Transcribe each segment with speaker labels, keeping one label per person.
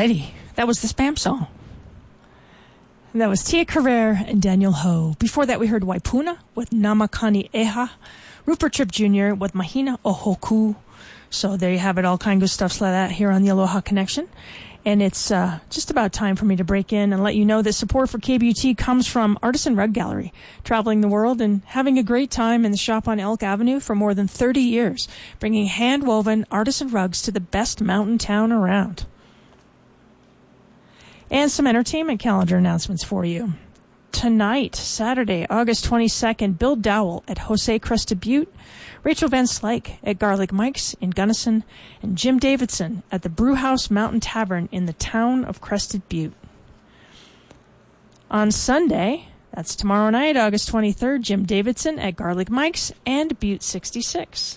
Speaker 1: Alrighty, that was the Spam song. And that was Tia Carrere and Daniel Ho. Before that, we heard Waipuna with Namakani Eha, Rupert Tripp Jr. with Mahina Ohoku. So there you have it, all kinds of stuff like that here on the Aloha Connection. And it's just about time for me to break in and let you know that support for KBUT comes from Artisan Rug Gallery, traveling the world and having a great time in the shop on Elk Avenue for more than 30 years, bringing hand-woven artisan rugs to the best mountain town around. And some entertainment calendar announcements for you. Tonight, Saturday, August 22nd, Bill Dowell at Jose Cresta Butte, Rachel Van Slyke at Garlic Mike's in Gunnison, and Jim Davidson at the Brewhouse Mountain Tavern in the town of Crested Butte. On Sunday, that's tomorrow night, August 23rd, Jim Davidson at Garlic Mike's and Butte 66.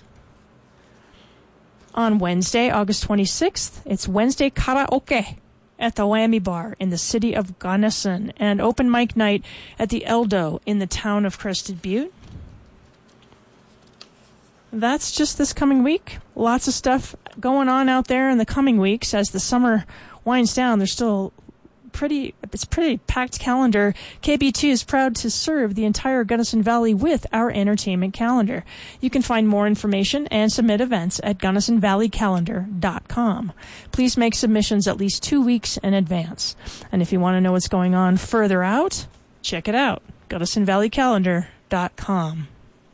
Speaker 1: On Wednesday, August 26th, it's Wednesday Karaoke at the Whammy Bar in the city of Gunnison, and open mic night at the Eldo in the town of Crested Butte. That's just this coming week. Lots of stuff going on out there in the coming weeks as the summer winds down. There's still it's a pretty packed calendar. KBT is proud to serve the entire Gunnison Valley with our entertainment calendar. You can find more information and submit events at GunnisonValleyCalendar.com. Please make submissions at least 2 weeks in advance. And if you want to know what's going on further out, check it out, GunnisonValleyCalendar.com.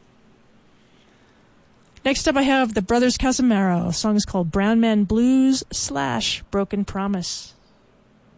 Speaker 1: Next up, I have the Brothers Casamaro. The song is called Brown Man Blues / Broken Promise.